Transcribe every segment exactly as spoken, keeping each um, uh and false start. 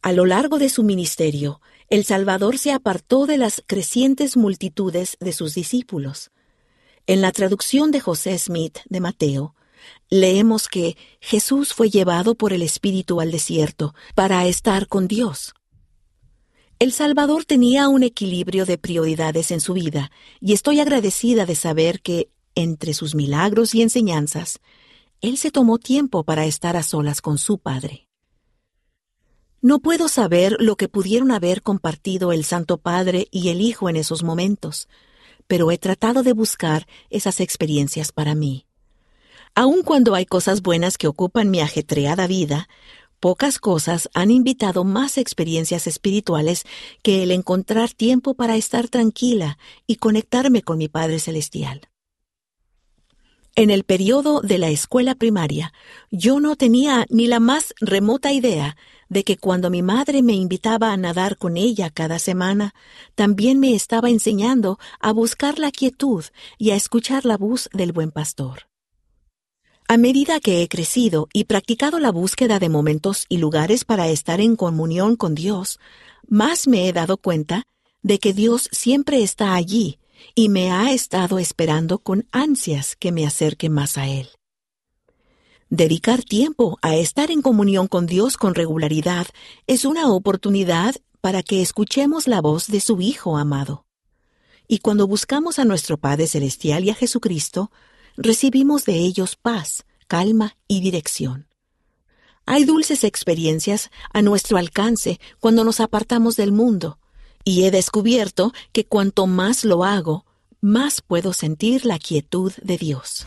A lo largo de su ministerio, el Salvador se apartó de las crecientes multitudes de sus discípulos. En la traducción de José Smith de Mateo, leemos que Jesús fue llevado por el Espíritu al desierto para estar con Dios. El Salvador tenía un equilibrio de prioridades en su vida, y estoy agradecida de saber que, entre sus milagros y enseñanzas, Él se tomó tiempo para estar a solas con su Padre. No puedo saber lo que pudieron haber compartido el Santo Padre y el Hijo en esos momentos, pero he tratado de buscar esas experiencias para mí. Aun cuando hay cosas buenas que ocupan mi ajetreada vida, pocas cosas han invitado más experiencias espirituales que el encontrar tiempo para estar tranquila y conectarme con mi Padre Celestial. En el periodo de la escuela primaria, yo no tenía ni la más remota idea de que cuando mi madre me invitaba a nadar con ella cada semana, también me estaba enseñando a buscar la quietud y a escuchar la voz del buen pastor. A medida que he crecido y practicado la búsqueda de momentos y lugares para estar en comunión con Dios, más me he dado cuenta de que Dios siempre está allí y me ha estado esperando con ansias que me acerque más a Él. Dedicar tiempo a estar en comunión con Dios con regularidad es una oportunidad para que escuchemos la voz de su Hijo amado. Y cuando buscamos a nuestro Padre Celestial y a Jesucristo, recibimos de ellos paz, calma y dirección. Hay dulces experiencias a nuestro alcance cuando nos apartamos del mundo, y he descubierto que cuanto más lo hago, más puedo sentir la quietud de Dios.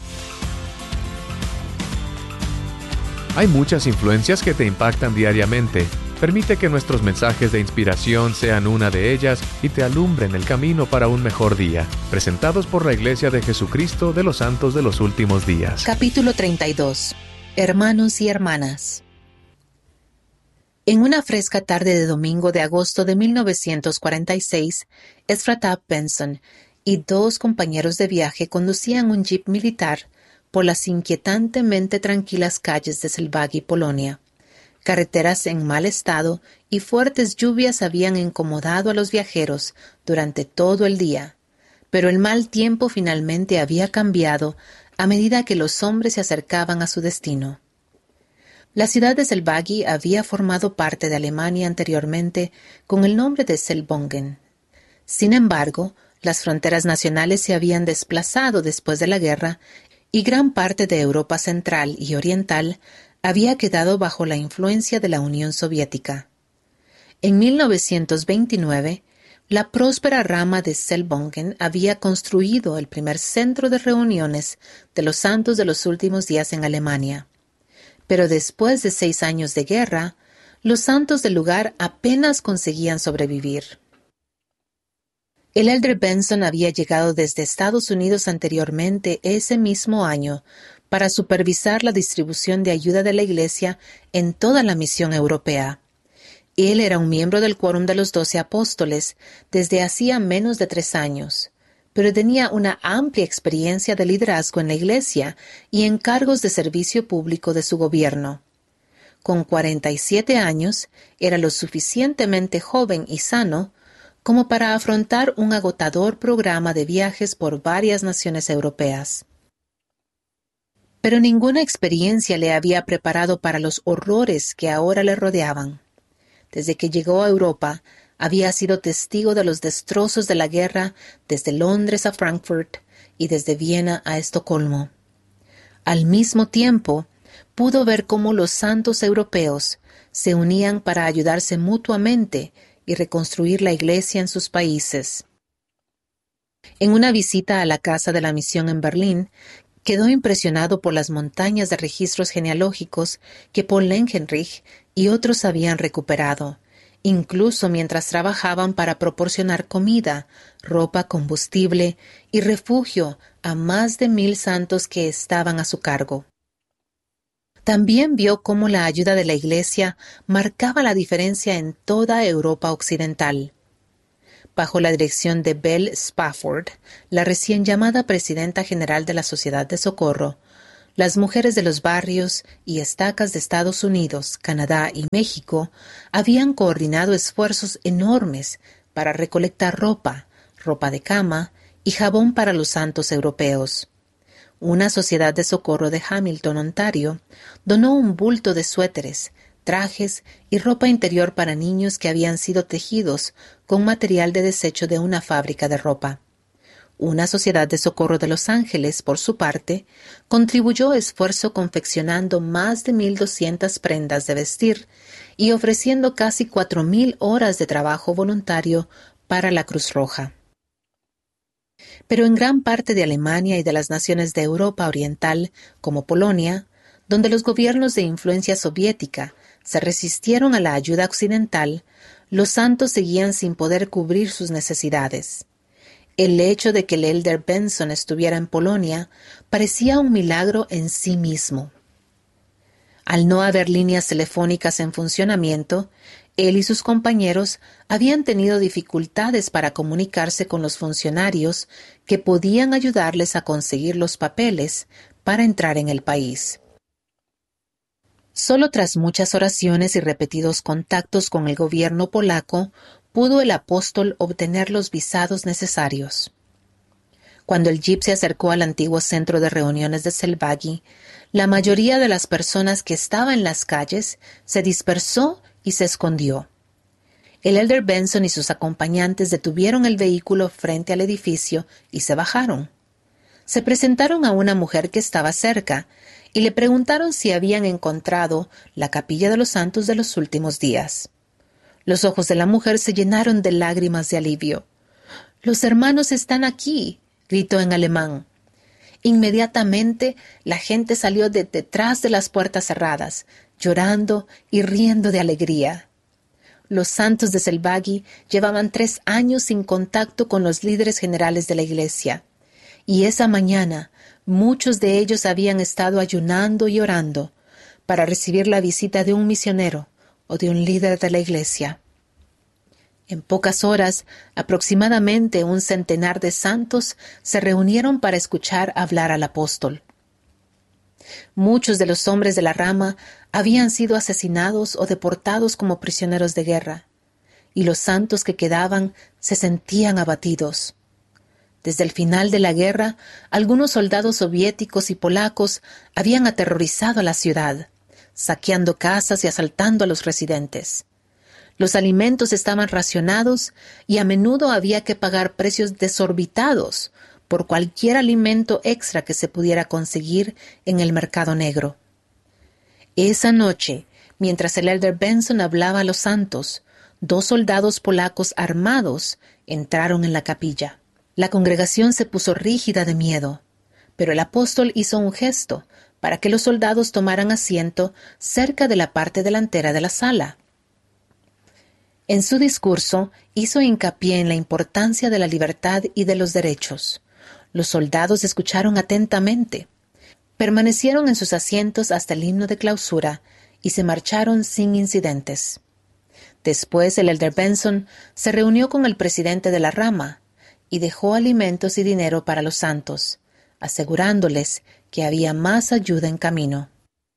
Hay muchas influencias que te impactan diariamente. Permite que nuestros mensajes de inspiración sean una de ellas y te alumbren el camino para un mejor día. Presentados por la Iglesia de Jesucristo de los Santos de los Últimos Días. Capítulo treinta y dos. Hermanos y hermanas. En una fresca tarde de domingo de agosto de mil novecientos cuarenta y seis, Ezra Taft Benson y dos compañeros de viaje conducían un jeep militar por las inquietantemente tranquilas calles de Selvagi, Polonia. Carreteras en mal estado y fuertes lluvias habían incomodado a los viajeros durante todo el día, pero el mal tiempo finalmente había cambiado a medida que los hombres se acercaban a su destino. La ciudad de Selvagi había formado parte de Alemania anteriormente con el nombre de Selbongen. Sin embargo, las fronteras nacionales se habían desplazado después de la guerra y gran parte de Europa Central y Oriental había quedado bajo la influencia de la Unión Soviética. En mil novecientos veintinueve, la próspera rama de Selbongen había construido el primer centro de reuniones de los santos de los últimos días en Alemania. Pero después de seis años de guerra, los santos del lugar apenas conseguían sobrevivir. El elder Benson había llegado desde Estados Unidos anteriormente ese mismo año para supervisar la distribución de ayuda de la Iglesia en toda la misión europea. Él era un miembro del Quórum de los Doce Apóstoles desde hacía menos de tres años, pero tenía una amplia experiencia de liderazgo en la Iglesia y en cargos de servicio público de su gobierno. Con cuarenta y siete años, era lo suficientemente joven y sano como para afrontar un agotador programa de viajes por varias naciones europeas. Pero ninguna experiencia le había preparado para los horrores que ahora le rodeaban. Desde que llegó a Europa, había sido testigo de los destrozos de la guerra desde Londres a Frankfurt y desde Viena a Estocolmo. Al mismo tiempo, pudo ver cómo los santos europeos se unían para ayudarse mutuamente y reconstruir la Iglesia en sus países. En una visita a la casa de la misión en Berlín, quedó impresionado por las montañas de registros genealógicos que Paul Lengenrich y otros habían recuperado, incluso mientras trabajaban para proporcionar comida, ropa, combustible y refugio a más de mil santos que estaban a su cargo. También vio cómo la ayuda de la Iglesia marcaba la diferencia en toda Europa occidental. Bajo la dirección de Belle Spafford, la recién llamada presidenta general de la Sociedad de Socorro, Las mujeres de los barrios y estacas de Estados Unidos, Canadá y México habían coordinado esfuerzos enormes para recolectar ropa, ropa de cama y jabón para los santos europeos. Una sociedad de socorro de Hamilton, Ontario, donó un bulto de suéteres, trajes y ropa interior para niños que habían sido tejidos con material de desecho de una fábrica de ropa. Una sociedad de socorro de Los Ángeles, por su parte, contribuyó esfuerzo confeccionando más de mil doscientas prendas de vestir y ofreciendo casi cuatro mil horas de trabajo voluntario para la Cruz Roja. Pero en gran parte de Alemania y de las naciones de Europa Oriental, como Polonia, donde los gobiernos de influencia soviética se resistieron a la ayuda occidental, los santos seguían sin poder cubrir sus necesidades. El hecho de que el elder Benson estuviera en Polonia parecía un milagro en sí mismo. Al no haber líneas telefónicas en funcionamiento, él y sus compañeros habían tenido dificultades para comunicarse con los funcionarios que podían ayudarles a conseguir los papeles para entrar en el país. Solo tras muchas oraciones y repetidos contactos con el gobierno polaco, pudo el apóstol obtener los visados necesarios. Cuando el jeep se acercó al antiguo centro de reuniones de Selvagi, la mayoría de las personas que estaban en las calles se dispersó y se escondió. El elder Benson y sus acompañantes detuvieron el vehículo frente al edificio y se bajaron. Se presentaron a una mujer que estaba cerca y le preguntaron si habían encontrado la capilla de los santos de los últimos días. Los ojos de la mujer se llenaron de lágrimas de alivio. «Los hermanos están aquí», gritó en alemán. Inmediatamente la gente salió de detrás de las puertas cerradas, llorando y riendo de alegría. Los santos de Selvagi llevaban tres años sin contacto con los líderes generales de la iglesia, y esa mañana muchos de ellos habían estado ayunando y orando para recibir la visita de un misionero o de un líder de la iglesia. En pocas horas, aproximadamente un centenar de santos se reunieron para escuchar hablar al apóstol. Muchos de los hombres de la rama habían sido asesinados o deportados como prisioneros de guerra, y los santos que quedaban se sentían abatidos. Desde el final de la guerra, algunos soldados soviéticos y polacos habían aterrorizado a la ciudad, saqueando casas y asaltando a los residentes. Los alimentos estaban racionados y a menudo había que pagar precios desorbitados por cualquier alimento extra que se pudiera conseguir en el mercado negro. Esa noche, mientras el elder Benson hablaba a los santos, dos soldados polacos armados entraron en la capilla. La congregación se puso rígida de miedo, pero el apóstol hizo un gesto para que los soldados tomaran asiento cerca de la parte delantera de la sala. En su discurso hizo hincapié en la importancia de la libertad y de los derechos. Los soldados escucharon atentamente, permanecieron en sus asientos hasta el himno de clausura y se marcharon sin incidentes. Después el elder Benson se reunió con el presidente de la rama y dejó alimentos y dinero para los santos, asegurándoles que había más ayuda en camino.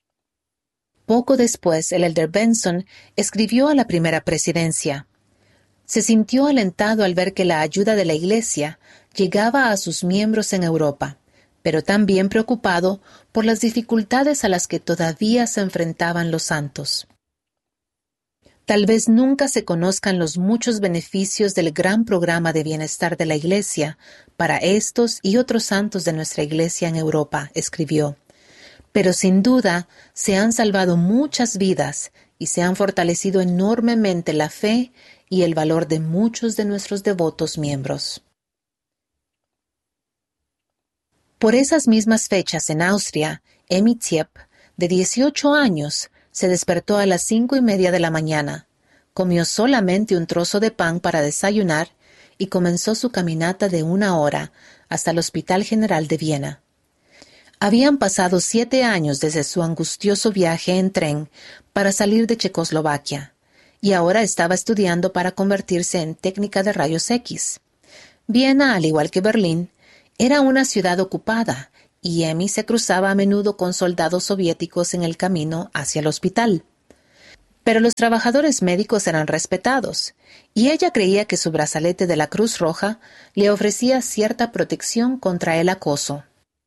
Poco después, el elder Benson escribió a la primera presidencia. Se sintió alentado al ver que la ayuda de la Iglesia llegaba a sus miembros en Europa, pero también preocupado por las dificultades a las que todavía se enfrentaban los santos. Tal vez nunca se conozcan los muchos beneficios del gran programa de bienestar de la Iglesia para estos y otros santos de nuestra Iglesia en Europa, escribió. Pero sin duda se han salvado muchas vidas y se han fortalecido enormemente la fe y el valor de muchos de nuestros devotos miembros. Por esas mismas fechas en Austria, Emmy Tiep, de dieciocho años, se despertó a las cinco y media de la mañana, comió solamente un trozo de pan para desayunar y comenzó su caminata de una hora hasta el Hospital General de Viena. Habían pasado siete años desde su angustioso viaje en tren para salir de Checoslovaquia, y ahora estaba estudiando para convertirse en técnica de rayos X. Viena, al igual que Berlín, era una ciudad ocupada y Amy se cruzaba a menudo con soldados soviéticos en el camino hacia el hospital. Pero los trabajadores médicos eran respetados, y ella creía que su brazalete de la Cruz Roja le ofrecía cierta protección contra el acoso.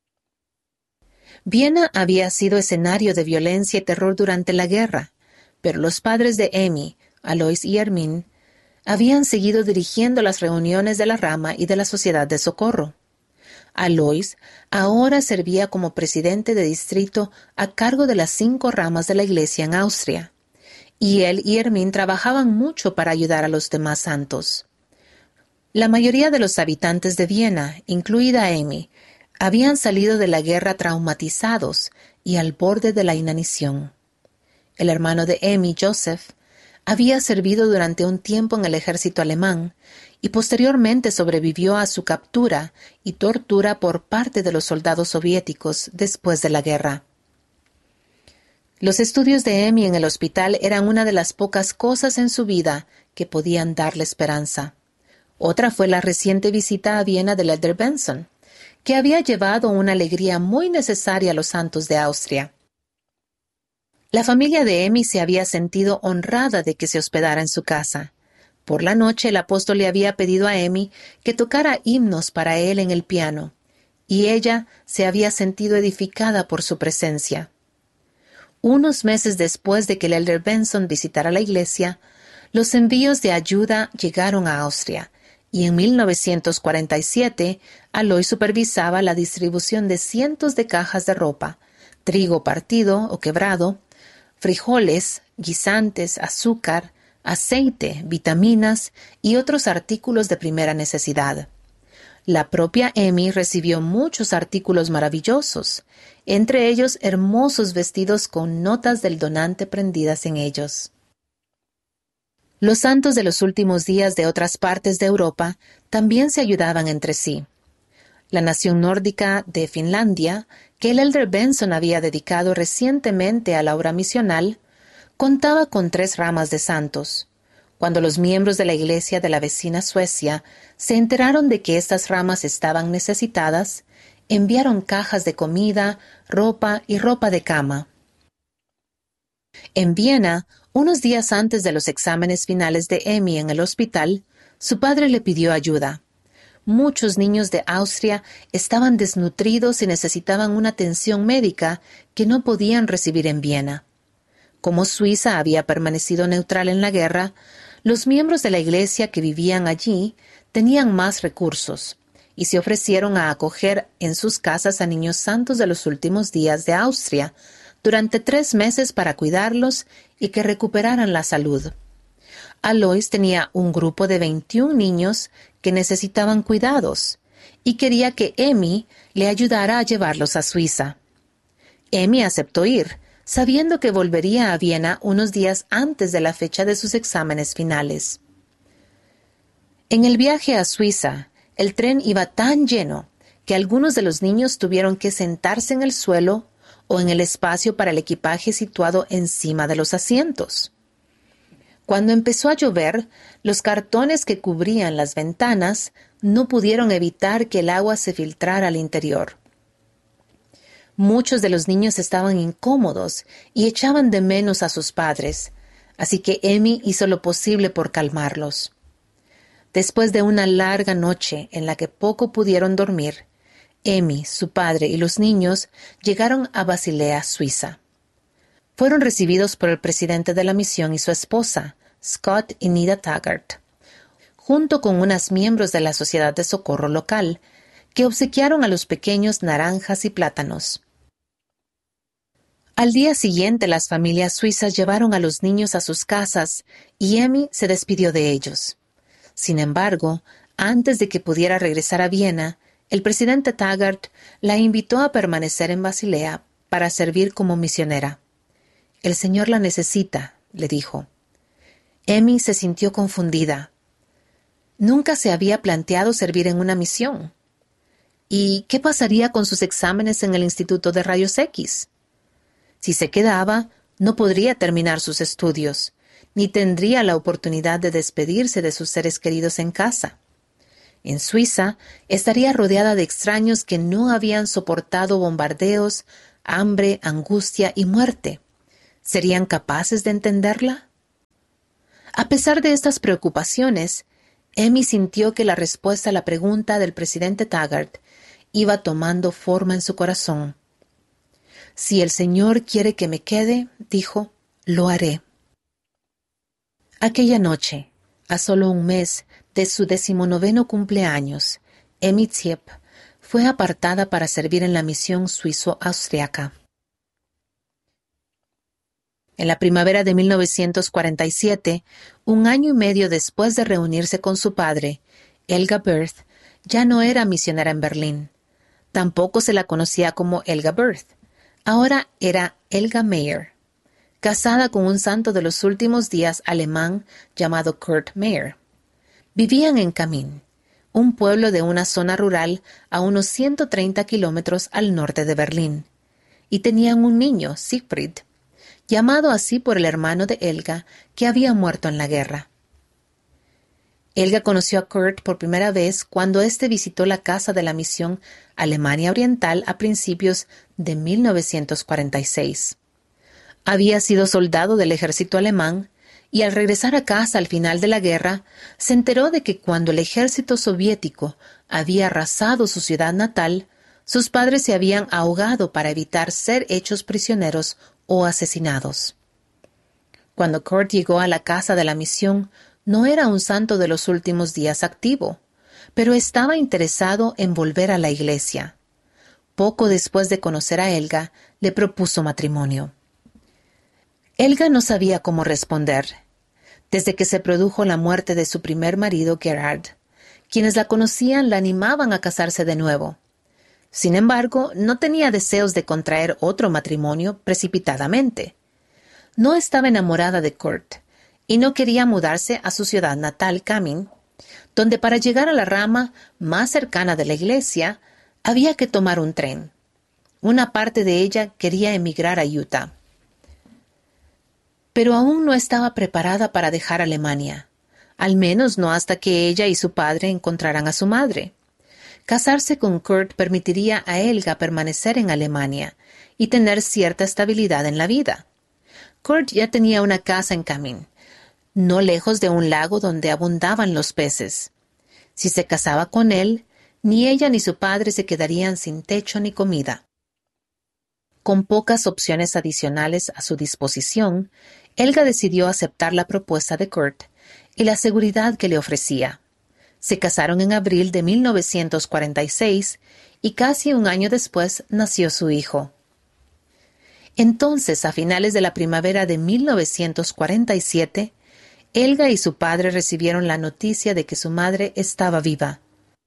Viena había sido escenario de violencia y terror durante la guerra, pero los padres de Amy, Alois y Hermine, habían seguido dirigiendo las reuniones de la rama y de la Sociedad de Socorro. Alois ahora servía como presidente de distrito a cargo de las cinco ramas de la Iglesia en Austria, y él y Hermine trabajaban mucho para ayudar a los demás santos. La mayoría de los habitantes de Viena, incluida Amy, habían salido de la guerra traumatizados y al borde de la inanición. El hermano de Amy, Joseph, había servido durante un tiempo en el ejército alemán y posteriormente sobrevivió a su captura y tortura por parte de los soldados soviéticos después de la guerra. Los estudios de Amy en el hospital eran una de las pocas cosas en su vida que podían darle esperanza. Otra fue la reciente visita a Viena del elder Benson, que había llevado una alegría muy necesaria a los santos de Austria. La familia de Amy se había sentido honrada de que se hospedara en su casa. Por la noche el apóstol le había pedido a Amy que tocara himnos para él en el piano, y ella se había sentido edificada por su presencia. Unos meses después de que el elder Benson visitara la iglesia, los envíos de ayuda llegaron a Austria, y en mil novecientos cuarenta y siete Alois supervisaba la distribución de cientos de cajas de ropa, trigo partido o quebrado, frijoles, guisantes, azúcar, aceite, vitaminas y otros artículos de primera necesidad. La propia Amy recibió muchos artículos maravillosos, entre ellos hermosos vestidos con notas del donante prendidas en ellos. Los santos de los últimos días de otras partes de Europa también se ayudaban entre sí. La nación nórdica de Finlandia, que el elder Benson había dedicado recientemente a la obra misional, contaba con tres ramas de santos. Cuando los miembros de la iglesia de la vecina Suecia se enteraron de que estas ramas estaban necesitadas, enviaron cajas de comida, ropa y ropa de cama. En Viena, unos días antes de los exámenes finales de Amy en el hospital, su padre le pidió ayuda. Muchos niños de Austria estaban desnutridos y necesitaban una atención médica que no podían recibir en Viena. Como Suiza había permanecido neutral en la guerra, los miembros de la iglesia que vivían allí tenían más recursos y se ofrecieron a acoger en sus casas a niños santos de los últimos días de Austria durante tres meses para cuidarlos y que recuperaran la salud. Alois tenía un grupo de veintiún niños que necesitaban cuidados y quería que Amy le ayudara a llevarlos a Suiza. Amy aceptó ir, sabiendo que volvería a Viena unos días antes de la fecha de sus exámenes finales. En el viaje a Suiza, el tren iba tan lleno que algunos de los niños tuvieron que sentarse en el suelo o en el espacio para el equipaje situado encima de los asientos. Cuando empezó a llover, los cartones que cubrían las ventanas no pudieron evitar que el agua se filtrara al interior. Muchos de los niños estaban incómodos y echaban de menos a sus padres, así que Amy hizo lo posible por calmarlos. Después de una larga noche en la que poco pudieron dormir, Amy, su padre y los niños llegaron a Basilea, Suiza. Fueron recibidos por el presidente de la misión y su esposa, Scott y Nida Taggart, junto con unos miembros de la Sociedad de Socorro local, que obsequiaron a los pequeños naranjas y plátanos. Al día siguiente, las familias suizas llevaron a los niños a sus casas y Amy se despidió de ellos. Sin embargo, antes de que pudiera regresar a Viena, el presidente Taggart la invitó a permanecer en Basilea para servir como misionera. «El Señor la necesita», le dijo. Amy se sintió confundida. Nunca se había planteado servir en una misión. ¿Y qué pasaría con sus exámenes en el Instituto de Rayos X? Si se quedaba, no podría terminar sus estudios, ni tendría la oportunidad de despedirse de sus seres queridos en casa. En Suiza estaría rodeada de extraños que no habían soportado bombardeos, hambre, angustia y muerte. ¿Serían capaces de entenderla? A pesar de estas preocupaciones, Emmy sintió que la respuesta a la pregunta del presidente Taggart iba tomando forma en su corazón. Si el Señor quiere que me quede, dijo, lo haré. Aquella noche, a solo un mes de su decimonoveno cumpleaños, Emmy Ziep fue apartada para servir en la misión suizo-austriaca. En la primavera de mil novecientos cuarenta y siete, un año y medio después de reunirse con su padre, Elga Birth ya no era misionera en Berlín. Tampoco se la conocía como Elga Birth. Ahora era Elga Meyer, casada con un santo de los últimos días alemán llamado Kurt Meyer. Vivían en Camin, un pueblo de una zona rural a unos ciento treinta kilómetros al norte de Berlín, y tenían un niño, Siegfried, llamado así por el hermano de Elga, que había muerto en la guerra. Elga conoció a Kurt por primera vez cuando éste visitó la casa de la misión Alemania Oriental a principios de mil novecientos cuarenta y seis. Había sido soldado del ejército alemán y al regresar a casa al final de la guerra, se enteró de que cuando el ejército soviético había arrasado su ciudad natal, sus padres se habían ahogado para evitar ser hechos prisioneros o asesinados. Cuando Kurt llegó a la casa de la misión, no era un santo de los últimos días activo, pero estaba interesado en volver a la iglesia. Poco después de conocer a Elga, le propuso matrimonio. Elga no sabía cómo responder. Desde que se produjo la muerte de su primer marido, Gerhard, quienes la conocían la animaban a casarse de nuevo. Sin embargo, no tenía deseos de contraer otro matrimonio precipitadamente. No estaba enamorada de Kurt y no quería mudarse a su ciudad natal, Camin, donde para llegar a la rama más cercana de la iglesia había que tomar un tren. Una parte de ella quería emigrar a Utah. Pero aún no estaba preparada para dejar Alemania, al menos no hasta que ella y su padre encontraran a su madre. Casarse con Kurt permitiría a Elga permanecer en Alemania y tener cierta estabilidad en la vida. Kurt ya tenía una casa en Camin, no lejos de un lago donde abundaban los peces. Si se casaba con él, ni ella ni su padre se quedarían sin techo ni comida. Con pocas opciones adicionales a su disposición, Elga decidió aceptar la propuesta de Kurt y la seguridad que le ofrecía. Se casaron en abril de mil novecientos cuarenta y seis y casi un año después nació su hijo. Entonces, a finales de la primavera de mil novecientos cuarenta y siete, Elga y su padre recibieron la noticia de que su madre estaba viva.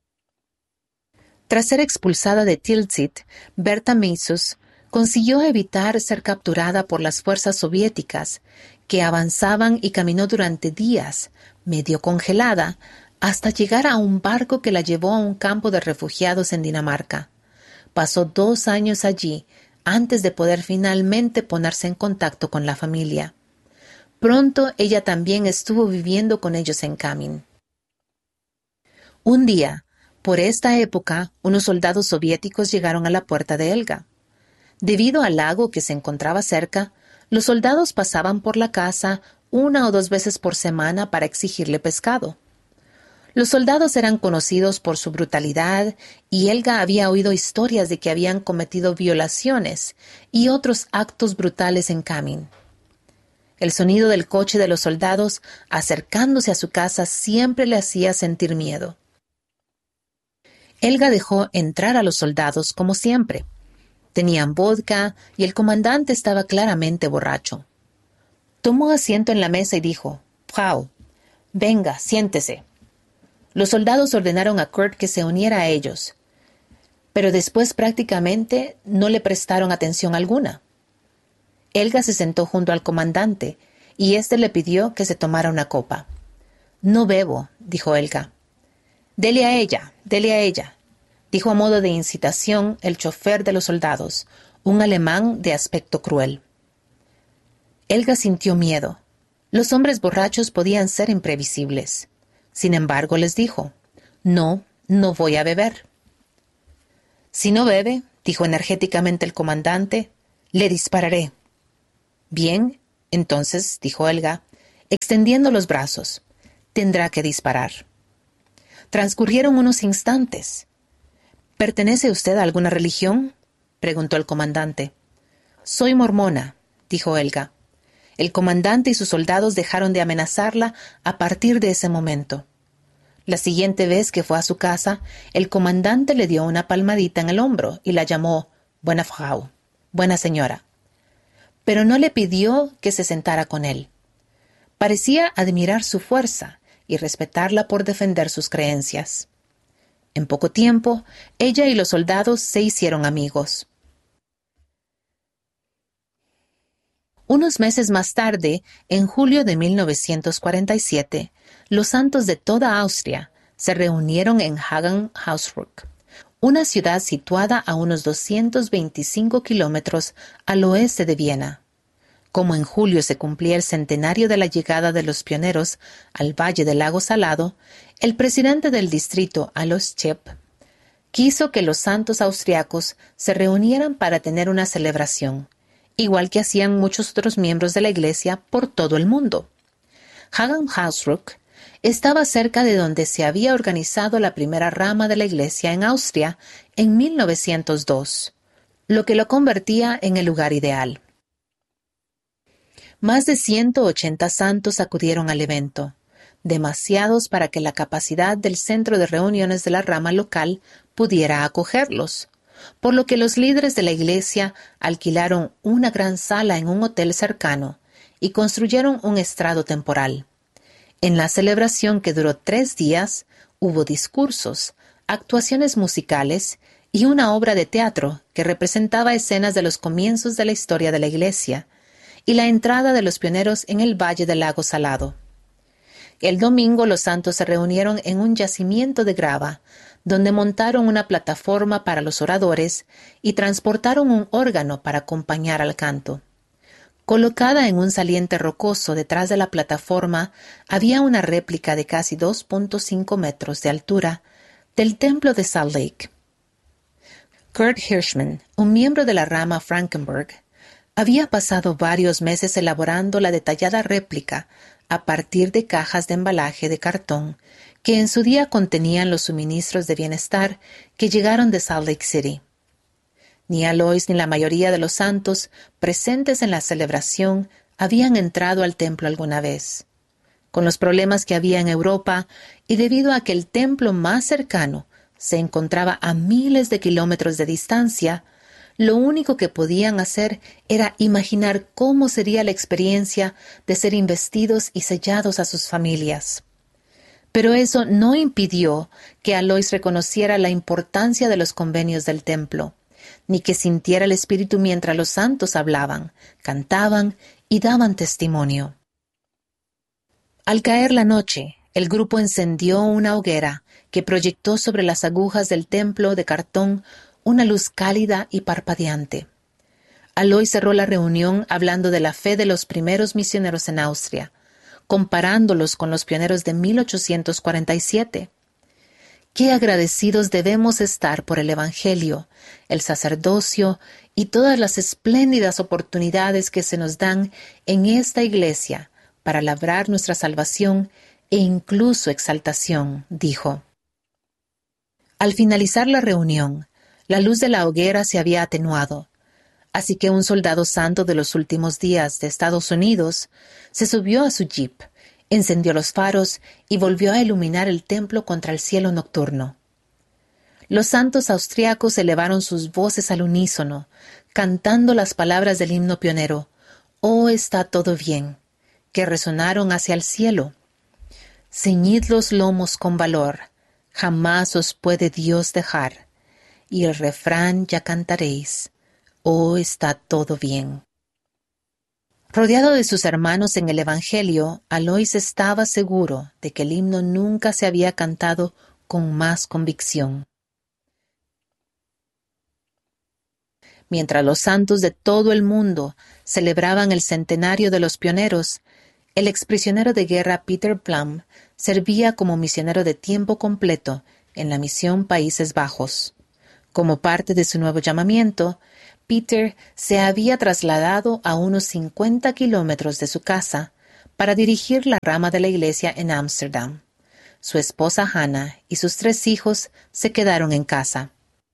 Tras ser expulsada de Tilsit, Berta Meisus consiguió evitar ser capturada por las fuerzas soviéticas, que avanzaban y caminó durante días, medio congelada, hasta llegar a un barco que la llevó a un campo de refugiados en Dinamarca. Pasó dos años allí antes de poder finalmente ponerse en contacto con la familia. Pronto ella también estuvo viviendo con ellos en Camin. Un día, por esta época, unos soldados soviéticos llegaron a la puerta de Elga. Debido al lago que se encontraba cerca, los soldados pasaban por la casa una o dos veces por semana para exigirle pescado. Los soldados eran conocidos por su brutalidad y Elga había oído historias de que habían cometido violaciones y otros actos brutales en Camin. El sonido del coche de los soldados acercándose a su casa siempre le hacía sentir miedo. Elga dejó entrar a los soldados como siempre. Tenían vodka y el comandante estaba claramente borracho. Tomó asiento en la mesa y dijo, «Frau, venga, siéntese». Los soldados ordenaron a Kurt que se uniera a ellos, pero después prácticamente no le prestaron atención alguna. Elga se sentó junto al comandante y éste le pidió que se tomara una copa. «No bebo», dijo Elga. «Dele a ella, dele a ella», dijo a modo de incitación el chofer de los soldados, un alemán de aspecto cruel. Elga sintió miedo. Los hombres borrachos podían ser imprevisibles. Sin embargo, les dijo, «No, no voy a beber. Si no bebe, dijo energéticamente el comandante, le dispararé. Bien, entonces, dijo Helga, extendiendo los brazos, tendrá que disparar. Transcurrieron unos instantes. ¿Pertenece usted a alguna religión?, preguntó el comandante. Soy mormona, dijo Helga. El comandante y sus soldados dejaron de amenazarla a partir de ese momento. La siguiente vez que fue a su casa, el comandante le dio una palmadita en el hombro y la llamó Buena Frau, buena señora. Pero no le pidió que se sentara con él. Parecía admirar su fuerza y respetarla por defender sus creencias. En poco tiempo, ella y los soldados se hicieron amigos. Unos meses más tarde, en julio de mil novecientos cuarenta y siete, los santos de toda Austria se reunieron en Hagen-Hausruck, una ciudad situada a unos doscientos veinticinco kilómetros al oeste de Viena. Como en julio se cumplía el centenario de la llegada de los pioneros al Valle del Lago Salado, el presidente del distrito, Alois Tschep, quiso que los santos austriacos se reunieran para tener una celebración, igual que hacían muchos otros miembros de la Iglesia por todo el mundo. Hagen-Hausruck estaba cerca de donde se había organizado la primera rama de la Iglesia en Austria en mil novecientos dos, lo que lo convertía en el lugar ideal. Más de ciento ochenta santos acudieron al evento, demasiados para que la capacidad del centro de reuniones de la rama local pudiera acogerlos, por lo que los líderes de la iglesia alquilaron una gran sala en un hotel cercano y construyeron un estrado temporal. En la celebración, que duró tres días, hubo discursos, actuaciones musicales y una obra de teatro que representaba escenas de los comienzos de la historia de la iglesia y la entrada de los pioneros en el Valle del Lago Salado. El domingo los santos se reunieron en un yacimiento de grava, donde montaron una plataforma para los oradores y transportaron un órgano para acompañar al canto. Colocada en un saliente rocoso detrás de la plataforma había una réplica de casi dos punto cinco metros de altura del templo de Salt Lake. Kurt Hirschman, un miembro de la rama Frankenberg, había pasado varios meses elaborando la detallada réplica a partir de cajas de embalaje de cartón que en su día contenían los suministros de bienestar que llegaron de Salt Lake City. Ni Alois ni la mayoría de los santos presentes en la celebración habían entrado al templo alguna vez. Con los problemas que había en Europa y debido a que el templo más cercano se encontraba a miles de kilómetros de distancia, lo único que podían hacer era imaginar cómo sería la experiencia de ser investidos y sellados a sus familias. Pero eso no impidió que Alois reconociera la importancia de los convenios del templo, ni que sintiera el espíritu mientras los santos hablaban, cantaban y daban testimonio. Al caer la noche, el grupo encendió una hoguera que proyectó sobre las agujas del templo de cartón una luz cálida y parpadeante. Alois cerró la reunión hablando de la fe de los primeros misioneros en Austria, comparándolos con los pioneros de mil ochocientos cuarenta y siete. Qué agradecidos debemos estar por el Evangelio, el sacerdocio y todas las espléndidas oportunidades que se nos dan en esta iglesia para labrar nuestra salvación e incluso exaltación, dijo. Al finalizar la reunión, la luz de la hoguera se había atenuado, así que un soldado santo de los últimos días de Estados Unidos se subió a su jeep, encendió los faros y volvió a iluminar el templo contra el cielo nocturno. Los santos austriacos elevaron sus voces al unísono, cantando las palabras del himno pionero, «Oh, está todo bien», que resonaron hacia el cielo. «Ceñid los lomos con valor, jamás os puede Dios dejar», y el refrán ya cantaréis, «Oh, está todo bien». Rodeado de sus hermanos en el Evangelio, Alois estaba seguro de que el himno nunca se había cantado con más convicción. Mientras los santos de todo el mundo celebraban el centenario de los pioneros, el exprisionero de guerra Peter Plum servía como misionero de tiempo completo en la misión Países Bajos. Como parte de su nuevo llamamiento, Peter se había trasladado a unos cincuenta kilómetros de su casa para dirigir la rama de la iglesia en Ámsterdam. Su esposa Hannah y sus tres hijos se quedaron en casa.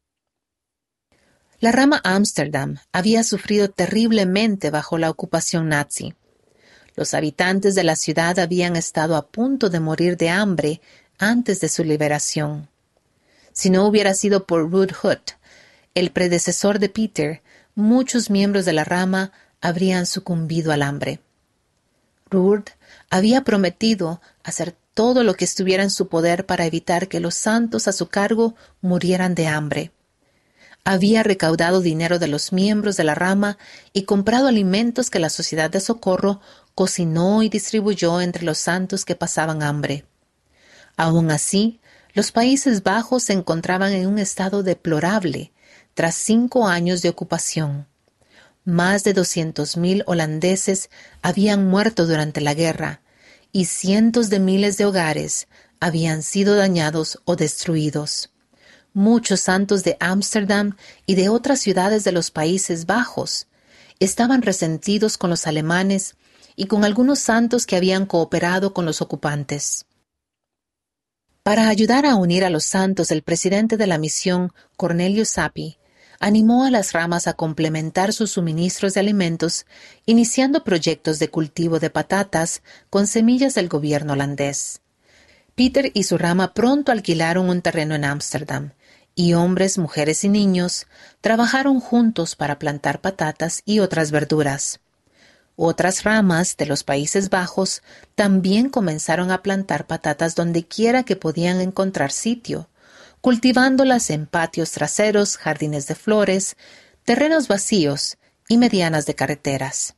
La rama Ámsterdam había sufrido terriblemente bajo la ocupación nazi. Los habitantes de la ciudad habían estado a punto de morir de hambre antes de su liberación. Si no hubiera sido por Ruud Hood, el predecesor de Peter, muchos miembros de la rama habrían sucumbido al hambre. Ruud había prometido hacer todo lo que estuviera en su poder para evitar que los santos a su cargo murieran de hambre. Había recaudado dinero de los miembros de la rama y comprado alimentos que la Sociedad de Socorro cocinó y distribuyó entre los santos que pasaban hambre. Aun así, los Países Bajos se encontraban en un estado deplorable tras cinco años de ocupación. Más de doscientos mil holandeses habían muerto durante la guerra y cientos de miles de hogares habían sido dañados o destruidos. Muchos santos de Ámsterdam y de otras ciudades de los Países Bajos estaban resentidos con los alemanes y con algunos santos que habían cooperado con los ocupantes. Para ayudar a unir a los santos, el presidente de la misión, Cornelius Sappi, animó a las ramas a complementar sus suministros de alimentos, iniciando proyectos de cultivo de patatas con semillas del gobierno holandés. Peter y su rama pronto alquilaron un terreno en Ámsterdam, y hombres, mujeres y niños trabajaron juntos para plantar patatas y otras verduras. Otras ramas de los Países Bajos también comenzaron a plantar patatas dondequiera que podían encontrar sitio, cultivándolas en patios traseros, jardines de flores, terrenos vacíos y medianas de carreteras.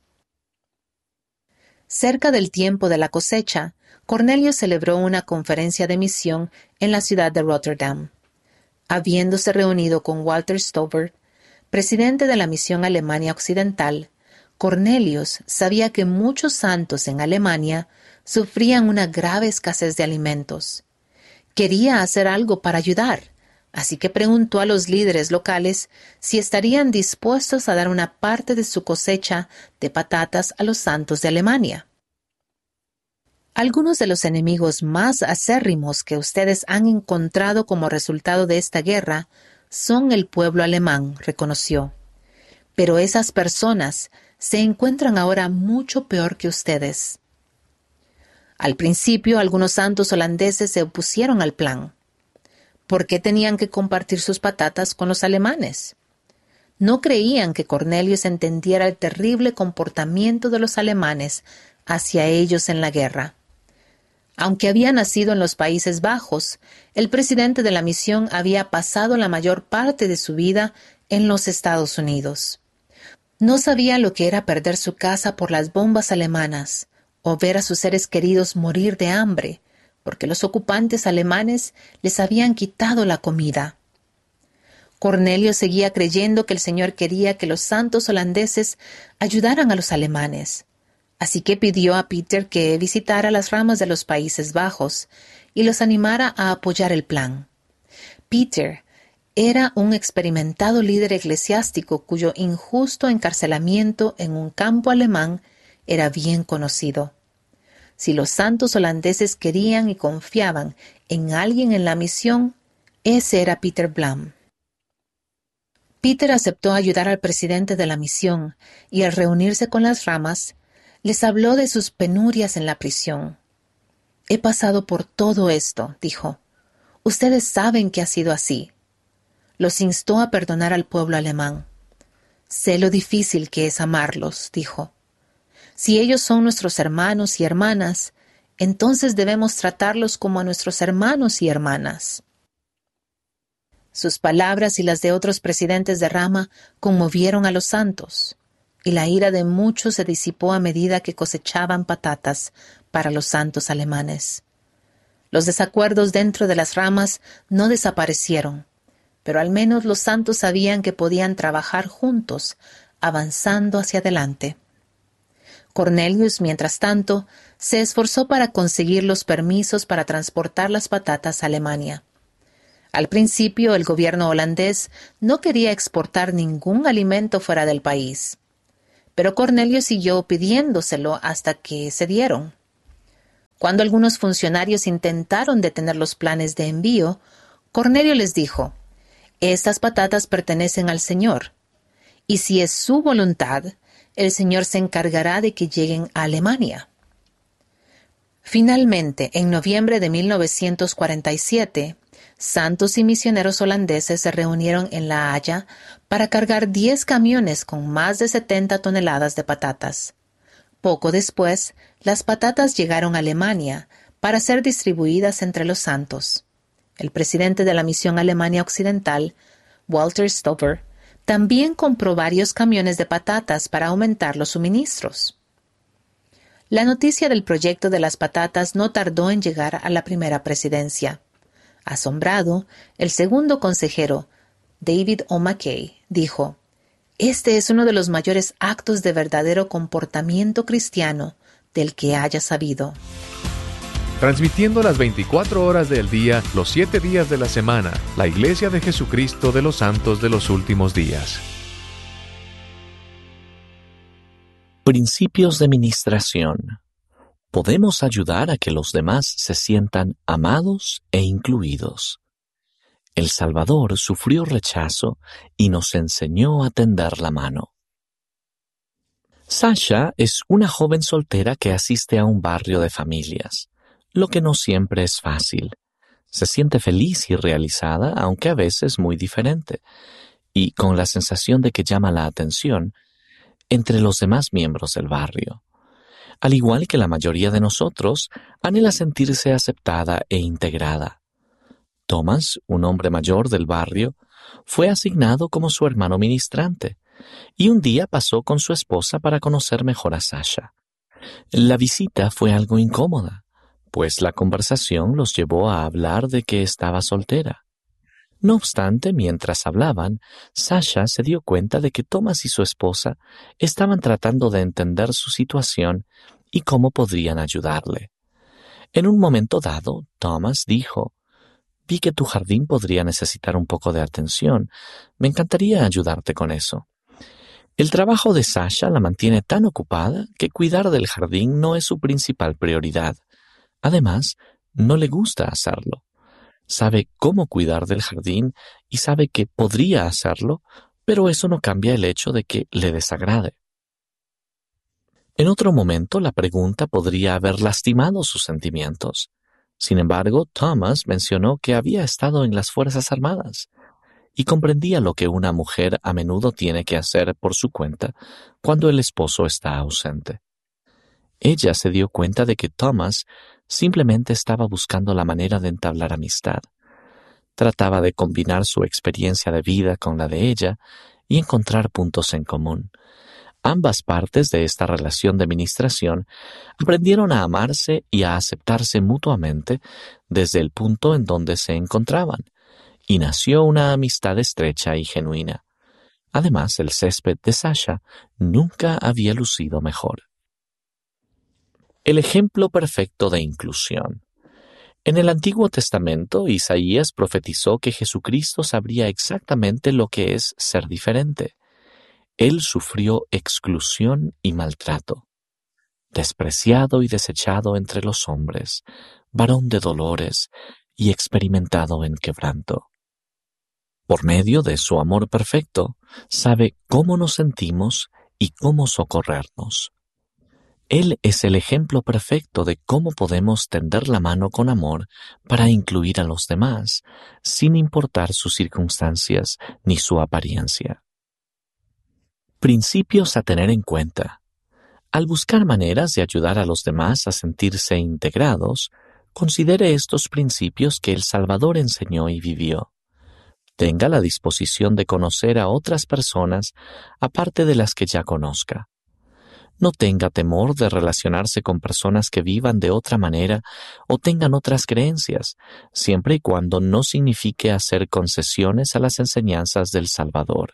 Cerca del tiempo de la cosecha, Cornelio celebró una conferencia de misión en la ciudad de Rotterdam. Habiéndose reunido con Walter Stover, presidente de la misión Alemania Occidental, Cornelius sabía que muchos santos en Alemania sufrían una grave escasez de alimentos. Quería hacer algo para ayudar, así que preguntó a los líderes locales si estarían dispuestos a dar una parte de su cosecha de patatas a los santos de Alemania. Algunos de los enemigos más acérrimos que ustedes han encontrado como resultado de esta guerra son el pueblo alemán, reconoció. Pero esas personas se encuentran ahora mucho peor que ustedes. Al principio, algunos santos holandeses se opusieron al plan. ¿Por qué tenían que compartir sus patatas con los alemanes? No creían que Cornelius entendiera el terrible comportamiento de los alemanes hacia ellos en la guerra. Aunque había nacido en los Países Bajos, el presidente de la misión había pasado la mayor parte de su vida en los Estados Unidos. No sabía lo que era perder su casa por las bombas alemanas o ver a sus seres queridos morir de hambre, porque los ocupantes alemanes les habían quitado la comida. Cornelio seguía creyendo que el Señor quería que los santos holandeses ayudaran a los alemanes, así que pidió a Peter que visitara las ramas de los Países Bajos y los animara a apoyar el plan. Peter era un experimentado líder eclesiástico cuyo injusto encarcelamiento en un campo alemán era bien conocido. Si los santos holandeses querían y confiaban en alguien en la misión, ese era Peter Blum. Peter aceptó ayudar al presidente de la misión y al reunirse con las ramas, les habló de sus penurias en la prisión. «He pasado por todo esto», dijo. «Ustedes saben que ha sido así». Los instó a perdonar al pueblo alemán. «Sé lo difícil que es amarlos», dijo. «Si ellos son nuestros hermanos y hermanas, entonces debemos tratarlos como a nuestros hermanos y hermanas». Sus palabras y las de otros presidentes de rama conmovieron a los santos, y la ira de muchos se disipó a medida que cosechaban patatas para los santos alemanes. Los desacuerdos dentro de las ramas no desaparecieron, pero al menos los santos sabían que podían trabajar juntos, avanzando hacia adelante. Cornelius, mientras tanto, se esforzó para conseguir los permisos para transportar las patatas a Alemania. Al principio, el gobierno holandés no quería exportar ningún alimento fuera del país, pero Cornelio siguió pidiéndoselo hasta que cedieron. Cuando algunos funcionarios intentaron detener los planes de envío, Cornelio les dijo: «Estas patatas pertenecen al Señor, y si es su voluntad, el Señor se encargará de que lleguen a Alemania». Finalmente, en noviembre de mil novecientos cuarenta y siete, santos y misioneros holandeses se reunieron en La Haya para cargar diez camiones con más de setenta toneladas de patatas. Poco después, las patatas llegaron a Alemania para ser distribuidas entre los santos. El presidente de la Misión Alemania Occidental, Walter Stover, también compró varios camiones de patatas para aumentar los suministros. La noticia del proyecto de las patatas no tardó en llegar a la primera presidencia. Asombrado, el segundo consejero, David O. McKay, dijo: «Este es uno de los mayores actos de verdadero comportamiento cristiano del que haya sabido». Transmitiendo las veinticuatro horas del día, los siete días de la semana, la Iglesia de Jesucristo de los Santos de los Últimos Días. Principios de ministración. Podemos ayudar a que los demás se sientan amados e incluidos. El Salvador sufrió rechazo y nos enseñó a tender la mano. Sasha es una joven soltera que asiste a un barrio de familias, lo que no siempre es fácil. Se siente feliz y realizada, aunque a veces muy diferente, y con la sensación de que llama la atención entre los demás miembros del barrio. Al igual que la mayoría de nosotros, anhela sentirse aceptada e integrada. Thomas, un hombre mayor del barrio, fue asignado como su hermano ministrante, y un día pasó con su esposa para conocer mejor a Sasha. La visita fue algo incómoda, pues la conversación los llevó a hablar de que estaba soltera. No obstante, mientras hablaban, Sasha se dio cuenta de que Thomas y su esposa estaban tratando de entender su situación y cómo podrían ayudarle. En un momento dado, Thomas dijo: «Vi que tu jardín podría necesitar un poco de atención. Me encantaría ayudarte con eso». El trabajo de Sasha la mantiene tan ocupada que cuidar del jardín no es su principal prioridad. Además, no le gusta hacerlo. Sabe cómo cuidar del jardín y sabe que podría hacerlo, pero eso no cambia el hecho de que le desagrade. En otro momento, la pregunta podría haber lastimado sus sentimientos. Sin embargo, Thomas mencionó que había estado en las Fuerzas Armadas y comprendía lo que una mujer a menudo tiene que hacer por su cuenta cuando el esposo está ausente. Ella se dio cuenta de que Thomas simplemente estaba buscando la manera de entablar amistad. Trataba de combinar su experiencia de vida con la de ella y encontrar puntos en común. Ambas partes de esta relación de ministración aprendieron a amarse y a aceptarse mutuamente desde el punto en donde se encontraban, y nació una amistad estrecha y genuina. Además, el césped de Sasha nunca había lucido mejor. El ejemplo perfecto de inclusión. En el Antiguo Testamento, Isaías profetizó que Jesucristo sabría exactamente lo que es ser diferente. Él sufrió exclusión y maltrato. Despreciado y desechado entre los hombres, varón de dolores y experimentado en quebranto. Por medio de su amor perfecto, sabe cómo nos sentimos y cómo socorrernos. Él es el ejemplo perfecto de cómo podemos tender la mano con amor para incluir a los demás, sin importar sus circunstancias ni su apariencia. Principios a tener en cuenta. Al buscar maneras de ayudar a los demás a sentirse integrados, considere estos principios que el Salvador enseñó y vivió. Tenga la disposición de conocer a otras personas aparte de las que ya conozca. No tenga temor de relacionarse con personas que vivan de otra manera o tengan otras creencias, siempre y cuando no signifique hacer concesiones a las enseñanzas del Salvador.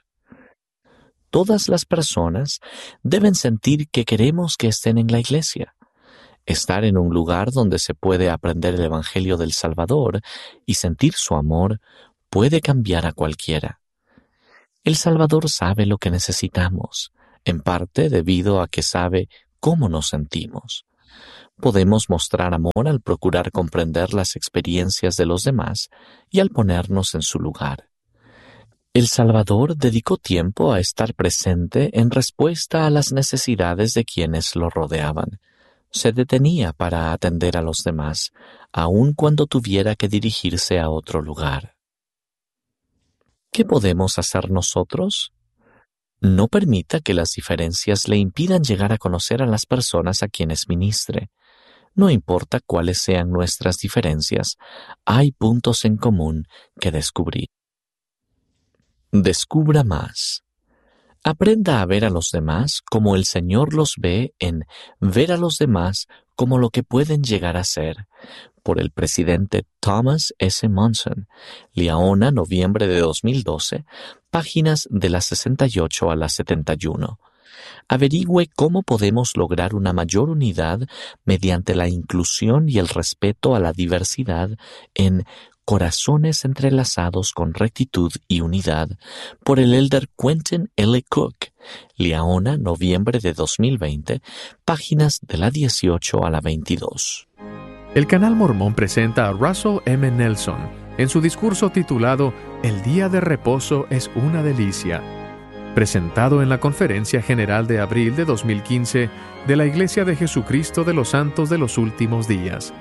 Todas las personas deben sentir que queremos que estén en la iglesia. Estar en un lugar donde se puede aprender el Evangelio del Salvador y sentir su amor puede cambiar a cualquiera. El Salvador sabe lo que necesitamos, en parte debido a que sabe cómo nos sentimos. Podemos mostrar amor al procurar comprender las experiencias de los demás y al ponernos en su lugar. El Salvador dedicó tiempo a estar presente en respuesta a las necesidades de quienes lo rodeaban. Se detenía para atender a los demás, aun cuando tuviera que dirigirse a otro lugar. ¿Qué podemos hacer nosotros? No permita que las diferencias le impidan llegar a conocer a las personas a quienes ministre. No importa cuáles sean nuestras diferencias, hay puntos en común que descubrir. Descubra más. Aprenda a ver a los demás como el Señor los ve en Ver a los demás como lo que pueden llegar a ser, por el presidente Thomas S. Monson, Liaona, noviembre de dos mil doce, páginas de las sesenta y ocho a las setenta y uno. Averigüe cómo podemos lograr una mayor unidad mediante la inclusión y el respeto a la diversidad en Corazones entrelazados con rectitud y unidad, por el elder Quentin L. Cook, Liaona, noviembre de dos mil veinte, páginas de la dieciocho a la veintidós. El Canal Mormón presenta a Russell M. Nelson en su discurso titulado El día de reposo es una delicia, presentado en la Conferencia General de abril de dos mil quince de la Iglesia de Jesucristo de los Santos de los Últimos Días.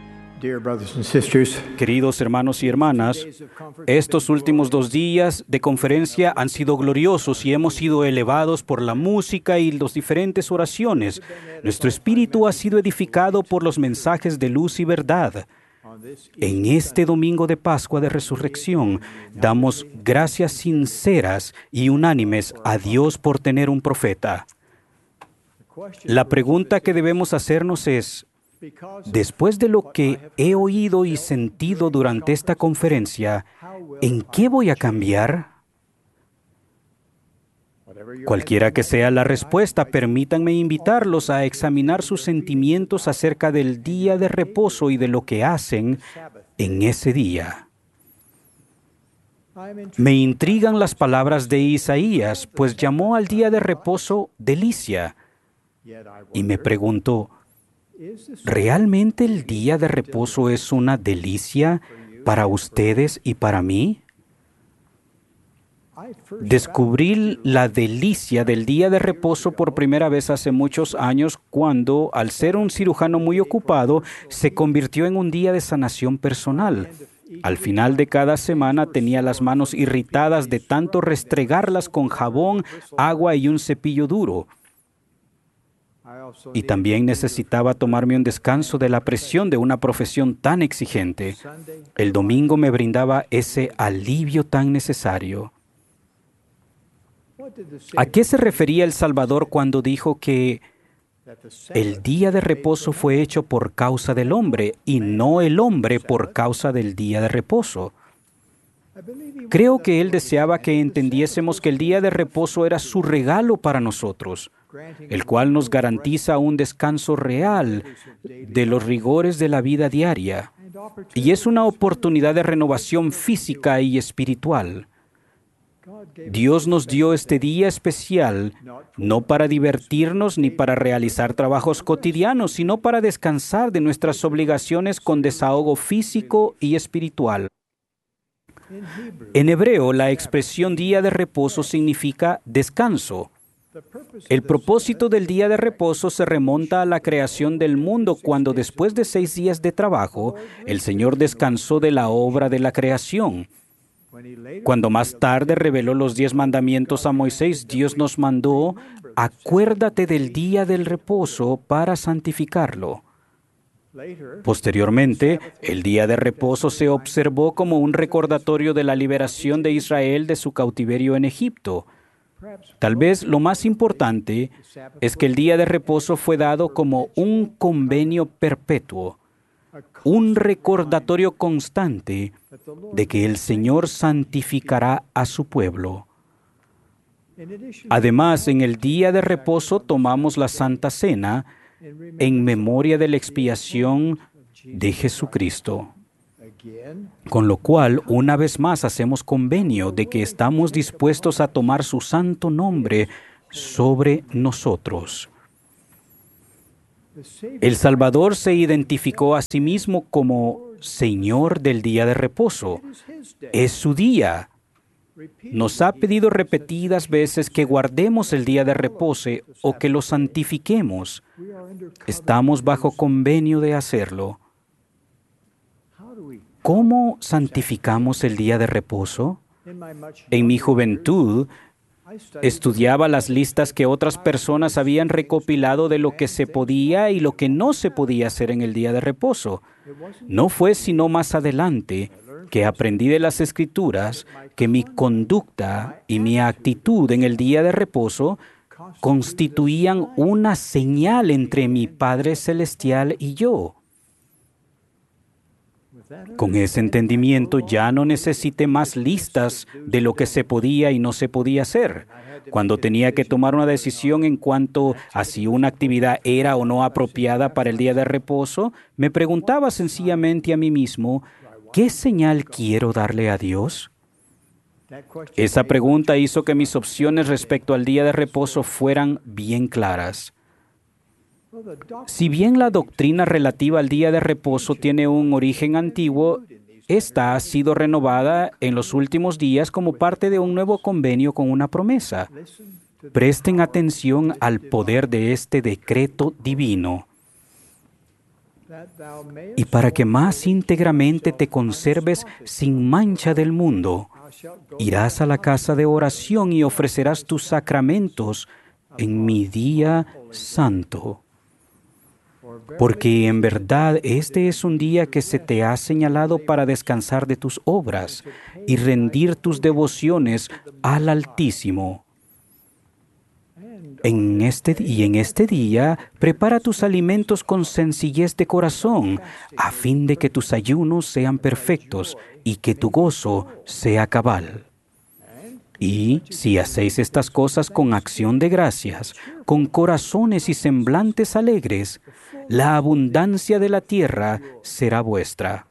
Queridos hermanos y hermanas, estos últimos dos días de conferencia han sido gloriosos y hemos sido elevados por la música y las diferentes oraciones. Nuestro espíritu ha sido edificado por los mensajes de luz y verdad. En este domingo de Pascua de Resurrección, damos gracias sinceras y unánimes a Dios por tener un profeta. La pregunta que debemos hacernos es, después de lo que he oído y sentido durante esta conferencia, ¿en qué voy a cambiar? Cualquiera que sea la respuesta, permítanme invitarlos a examinar sus sentimientos acerca del día de reposo y de lo que hacen en ese día. Me intrigan las palabras de Isaías, pues llamó al día de reposo delicia. Y me pregunto, ¿realmente el día de reposo es una delicia para ustedes y para mí? Descubrí la delicia del día de reposo por primera vez hace muchos años cuando, al ser un cirujano muy ocupado, se convirtió en un día de sanación personal. Al final de cada semana tenía las manos irritadas de tanto restregarlas con jabón, agua y un cepillo duro. Y también necesitaba tomarme un descanso de la presión de una profesión tan exigente. El domingo me brindaba ese alivio tan necesario. ¿A qué se refería el Salvador cuando dijo que el día de reposo fue hecho por causa del hombre y no el hombre por causa del día de reposo? Creo que Él deseaba que entendiésemos que el día de reposo era su regalo para nosotros, el cual nos garantiza un descanso real de los rigores de la vida diaria, y es una oportunidad de renovación física y espiritual. Dios nos dio este día especial, no para divertirnos ni para realizar trabajos cotidianos, sino para descansar de nuestras obligaciones con desahogo físico y espiritual. En hebreo, la expresión día de reposo significa descanso. El propósito del día de reposo se remonta a la creación del mundo, cuando después de seis días de trabajo, el Señor descansó de la obra de la creación. Cuando más tarde reveló los diez mandamientos a Moisés, Dios nos mandó, acuérdate del día del reposo para santificarlo. Posteriormente, el día de reposo se observó como un recordatorio de la liberación de Israel de su cautiverio en Egipto. Tal vez lo más importante es que el día de reposo fue dado como un convenio perpetuo, un recordatorio constante de que el Señor santificará a su pueblo. Además, en el día de reposo tomamos la Santa Cena, en memoria de la expiación de Jesucristo. Con lo cual, una vez más, hacemos convenio de que estamos dispuestos a tomar su santo nombre sobre nosotros. El Salvador se identificó a sí mismo como Señor del día de reposo. Es su día. Nos ha pedido repetidas veces que guardemos el día de reposo o que lo santifiquemos. Estamos bajo convenio de hacerlo. ¿Cómo santificamos el día de reposo? En mi juventud, estudiaba las listas que otras personas habían recopilado de lo que se podía y lo que no se podía hacer en el día de reposo. No fue sino más adelante que aprendí de las Escrituras que mi conducta y mi actitud en el día de reposo constituían una señal entre mi Padre Celestial y yo. Con ese entendimiento ya no necesité más listas de lo que se podía y no se podía hacer. Cuando tenía que tomar una decisión en cuanto a si una actividad era o no apropiada para el día de reposo, me preguntaba sencillamente a mí mismo, ¿qué señal quiero darle a Dios? Esa pregunta hizo que mis opciones respecto al día de reposo fueran bien claras. Si bien la doctrina relativa al día de reposo tiene un origen antiguo, esta ha sido renovada en los últimos días como parte de un nuevo convenio con una promesa. Presten atención al poder de este decreto divino. Y para que más íntegramente te conserves sin mancha del mundo, irás a la casa de oración y ofrecerás tus sacramentos en mi día santo. Porque en verdad este es un día que se te ha señalado para descansar de tus obras y rendir tus devociones al Altísimo. En este, y en este día, prepara tus alimentos con sencillez de corazón, a fin de que tus ayunos sean perfectos y que tu gozo sea cabal. Y si hacéis estas cosas con acción de gracias, con corazones y semblantes alegres, la abundancia de la tierra será vuestra.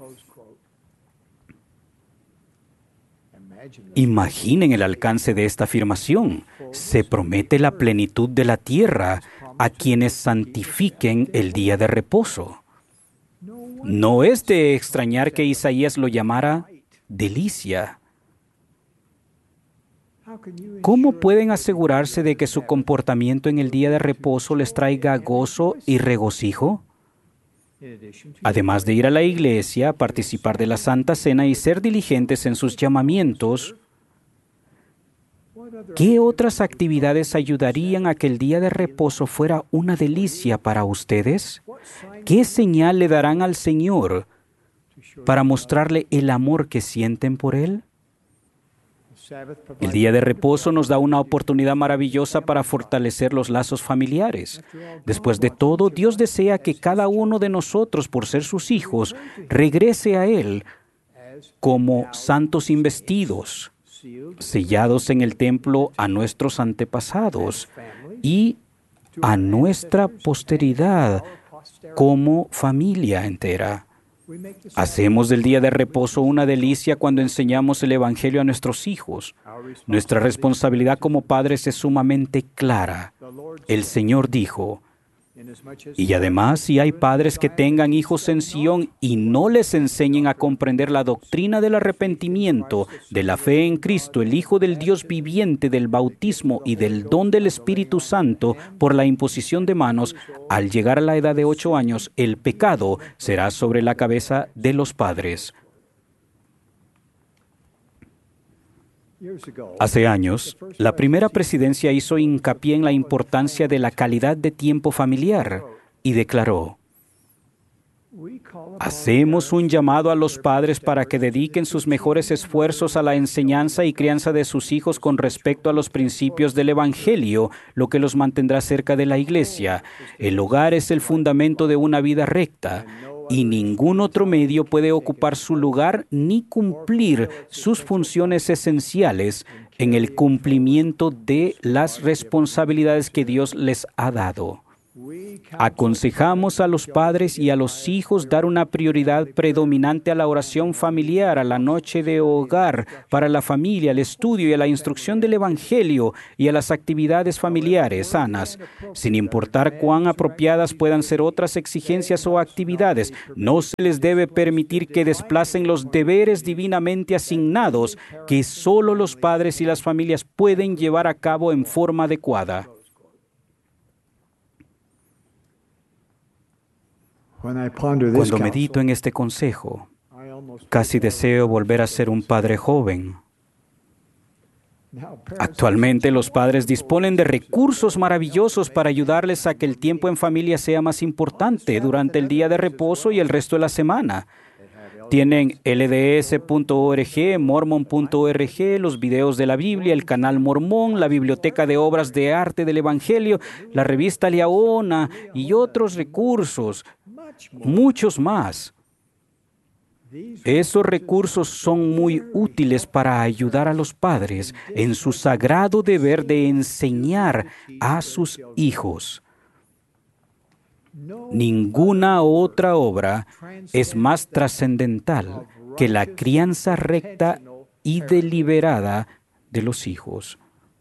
Imaginen el alcance de esta afirmación. Se promete la plenitud de la tierra a quienes santifiquen el día de reposo. No es de extrañar que Isaías lo llamara delicia. ¿Cómo pueden asegurarse de que su comportamiento en el día de reposo les traiga gozo y regocijo? Además de ir a la iglesia, participar de la Santa Cena y ser diligentes en sus llamamientos, ¿qué otras actividades ayudarían a que el día de reposo fuera una delicia para ustedes? ¿Qué señal le darán al Señor para mostrarle el amor que sienten por Él? El día de reposo nos da una oportunidad maravillosa para fortalecer los lazos familiares. Después de todo, Dios desea que cada uno de nosotros, por ser sus hijos, regrese a Él como santos investidos, sellados en el templo a nuestros antepasados y a nuestra posteridad como familia entera. Hacemos del día de reposo una delicia cuando enseñamos el Evangelio a nuestros hijos. Nuestra responsabilidad como padres es sumamente clara. El Señor dijo, y además, si hay padres que tengan hijos en Sión y no les enseñen a comprender la doctrina del arrepentimiento, de la fe en Cristo, el Hijo del Dios viviente, del bautismo y del don del Espíritu Santo por la imposición de manos, al llegar a la edad de ocho años, el pecado será sobre la cabeza de los padres. Hace años, la primera presidencia hizo hincapié en la importancia de la calidad de tiempo familiar y declaró: hacemos un llamado a los padres para que dediquen sus mejores esfuerzos a la enseñanza y crianza de sus hijos con respecto a los principios del Evangelio, lo que los mantendrá cerca de la Iglesia. El hogar es el fundamento de una vida recta, y ningún otro medio puede ocupar su lugar ni cumplir sus funciones esenciales en el cumplimiento de las responsabilidades que Dios les ha dado. Aconsejamos a los padres y a los hijos dar una prioridad predominante a la oración familiar, a la noche de hogar, para la familia, al estudio y a la instrucción del Evangelio y a las actividades familiares sanas. Sin importar cuán apropiadas puedan ser otras exigencias o actividades, no se les debe permitir que desplacen los deberes divinamente asignados que solo los padres y las familias pueden llevar a cabo en forma adecuada. Cuando medito en este consejo, casi deseo volver a ser un padre joven. Actualmente los padres disponen de recursos maravillosos para ayudarles a que el tiempo en familia sea más importante durante el día de reposo y el resto de la semana. Tienen L D S punto org, mormon punto org, los videos de la Biblia, el canal Mormón, la biblioteca de obras de arte del Evangelio, la revista Liaona y otros recursos, muchos más. Esos recursos son muy útiles para ayudar a los padres en su sagrado deber de enseñar a sus hijos. Ninguna otra obra es más trascendental que la crianza recta y deliberada de los hijos.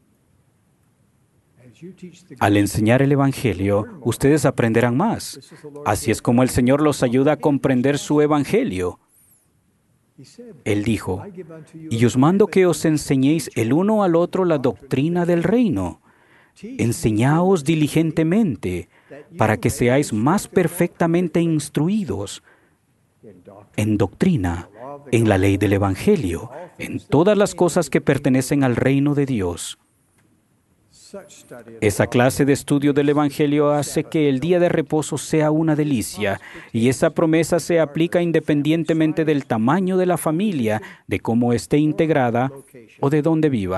Al enseñar el Evangelio, ustedes aprenderán más. Así es como el Señor los ayuda a comprender su Evangelio. Él dijo, «Y os mando que os enseñéis el uno al otro la doctrina del reino. Enseñaos diligentemente, para que seáis más perfectamente instruidos en doctrina, en la ley del Evangelio, en todas las cosas que pertenecen al reino de Dios». Esa clase de estudio del Evangelio hace que el día de reposo sea una delicia, y esa promesa se aplica independientemente del tamaño de la familia, de cómo esté integrada o de dónde viva.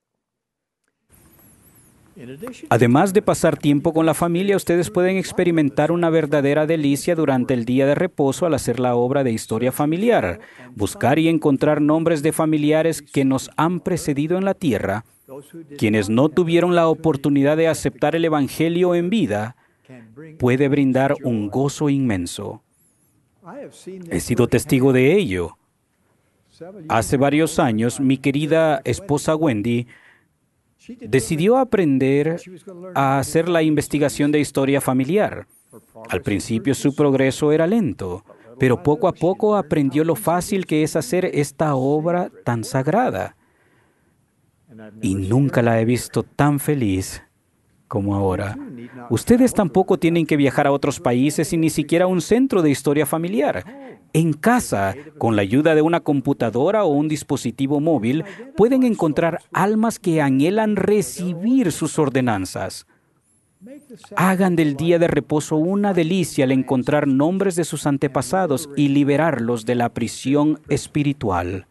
Además de pasar tiempo con la familia, ustedes pueden experimentar una verdadera delicia durante el día de reposo al hacer la obra de historia familiar, buscar y encontrar nombres de familiares que nos han precedido en la tierra, quienes no tuvieron la oportunidad de aceptar el Evangelio en vida, puede brindar un gozo inmenso. He sido testigo de ello. Hace varios años, mi querida esposa Wendy decidió aprender a hacer la investigación de historia familiar. Al principio su progreso era lento, pero poco a poco aprendió lo fácil que es hacer esta obra tan sagrada. Y nunca la he visto tan feliz como ahora. Ustedes tampoco tienen que viajar a otros países y ni siquiera a un centro de historia familiar. En casa, con la ayuda de una computadora o un dispositivo móvil, pueden encontrar almas que anhelan recibir sus ordenanzas. Hagan del día de reposo una delicia al encontrar nombres de sus antepasados y liberarlos de la prisión espiritual.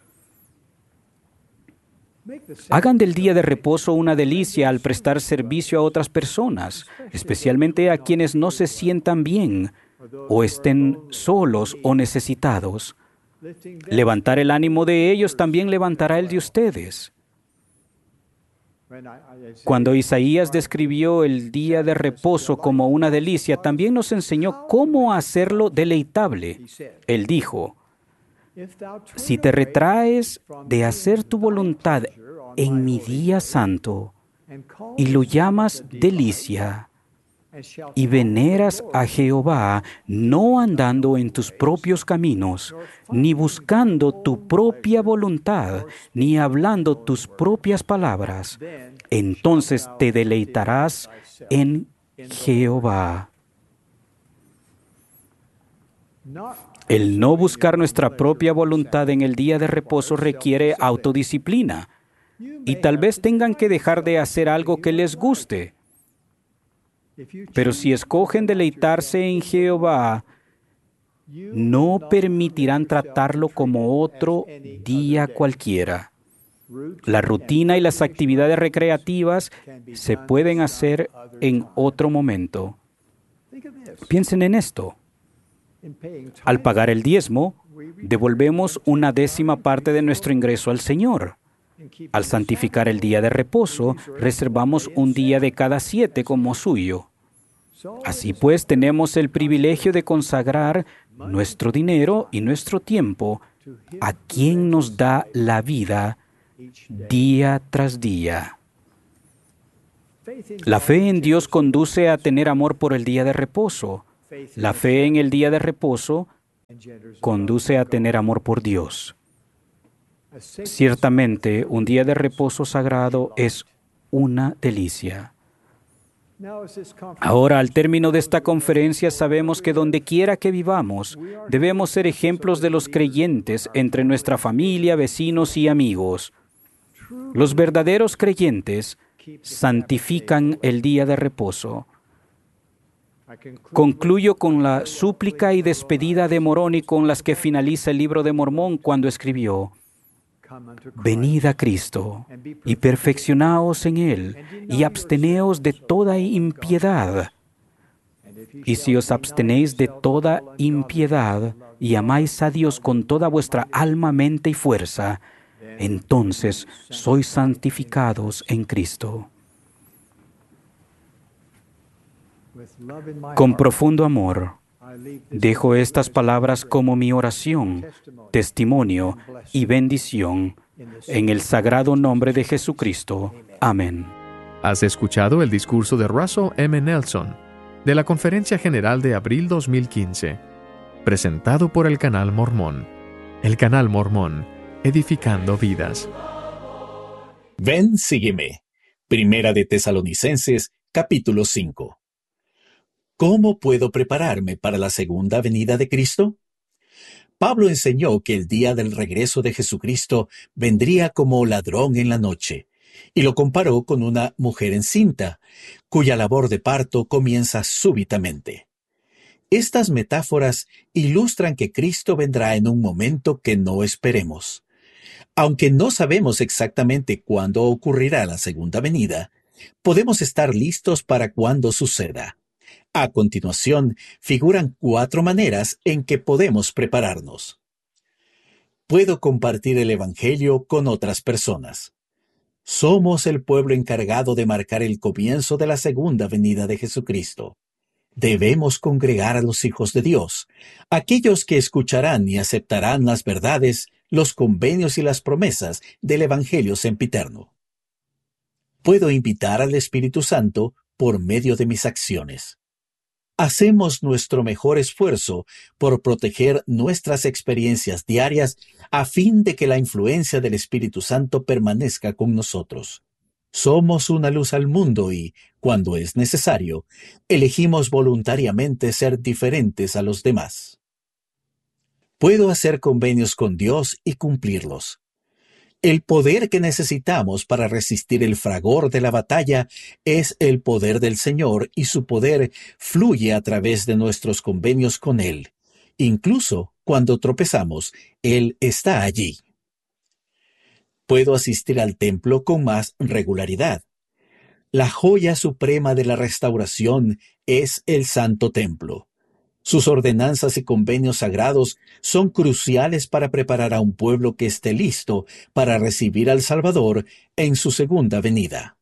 Hagan del día de reposo una delicia al prestar servicio a otras personas, especialmente a quienes no se sientan bien o estén solos o necesitados. Levantar el ánimo de ellos también levantará el de ustedes. Cuando Isaías describió el día de reposo como una delicia, también nos enseñó cómo hacerlo deleitable. Él dijo, «Si te retraes de hacer tu voluntad en mi día santo y lo llamas delicia y veneras a Jehová, no andando en tus propios caminos, ni buscando tu propia voluntad, ni hablando tus propias palabras, entonces te deleitarás en Jehová». El no buscar nuestra propia voluntad en el día de reposo requiere autodisciplina, y tal vez tengan que dejar de hacer algo que les guste. Pero si escogen deleitarse en Jehová, no permitirán tratarlo como otro día cualquiera. La rutina y las actividades recreativas se pueden hacer en otro momento. Piensen en esto. Al pagar el diezmo, devolvemos una décima parte de nuestro ingreso al Señor. Al santificar el día de reposo, reservamos un día de cada siete como suyo. Así pues, tenemos el privilegio de consagrar nuestro dinero y nuestro tiempo a quien nos da la vida día tras día. La fe en Dios conduce a tener amor por el día de reposo. La fe en el día de reposo conduce a tener amor por Dios. Ciertamente, un día de reposo sagrado es una delicia. Ahora, al término de esta conferencia, sabemos que donde quiera que vivamos, debemos ser ejemplos de los creyentes entre nuestra familia, vecinos y amigos. Los verdaderos creyentes santifican el día de reposo. Concluyo con la súplica y despedida de Moroni con las que finaliza el libro de Mormón cuando escribió: Venid a Cristo, y perfeccionaos en Él, y absteneos de toda impiedad. Y si os abstenéis de toda impiedad, y amáis a Dios con toda vuestra alma, mente y fuerza, entonces sois santificados en Cristo. Con profundo amor, dejo estas palabras como mi oración, testimonio y bendición en el sagrado nombre de Jesucristo. Amén. Has escuchado el discurso de Russell M. Nelson de la Conferencia General de abril dos mil quince, presentado por el Canal Mormón. El Canal Mormón, edificando vidas. Ven, sígueme. Primera de Tesalonicenses, capítulo cinco. ¿Cómo puedo prepararme para la segunda venida de Cristo? Pablo enseñó que el día del regreso de Jesucristo vendría como ladrón en la noche, y lo comparó con una mujer encinta, cuya labor de parto comienza súbitamente. Estas metáforas ilustran que Cristo vendrá en un momento que no esperemos. Aunque no sabemos exactamente cuándo ocurrirá la segunda venida, podemos estar listos para cuando suceda. A continuación, figuran cuatro maneras en que podemos prepararnos. Puedo compartir el Evangelio con otras personas. Somos el pueblo encargado de marcar el comienzo de la segunda venida de Jesucristo. Debemos congregar a los hijos de Dios, aquellos que escucharán y aceptarán las verdades, los convenios y las promesas del Evangelio sempiterno. Puedo invitar al Espíritu Santo por medio de mis acciones. Hacemos nuestro mejor esfuerzo por proteger nuestras experiencias diarias a fin de que la influencia del Espíritu Santo permanezca con nosotros. Somos una luz al mundo y, cuando es necesario, elegimos voluntariamente ser diferentes a los demás. Puedo hacer convenios con Dios y cumplirlos. El poder que necesitamos para resistir el fragor de la batalla es el poder del Señor, y su poder fluye a través de nuestros convenios con Él. Incluso cuando tropezamos, Él está allí. Puedo asistir al templo con más regularidad. La joya suprema de la restauración es el Santo Templo. Sus ordenanzas y convenios sagrados son cruciales para preparar a un pueblo que esté listo para recibir al Salvador en su segunda venida.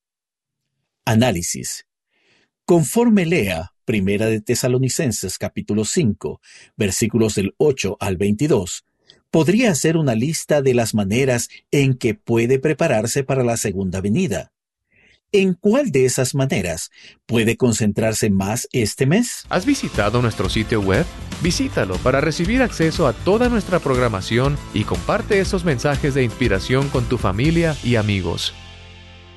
Análisis. Conforme lea Primera de Tesalonicenses capítulo cinco, versículos del ocho al veintidós, podría hacer una lista de las maneras en que puede prepararse para la segunda venida. ¿En cuál de esas maneras puede concentrarse más este mes? ¿Has visitado nuestro sitio web? Visítalo para recibir acceso a toda nuestra programación y comparte esos mensajes de inspiración con tu familia y amigos.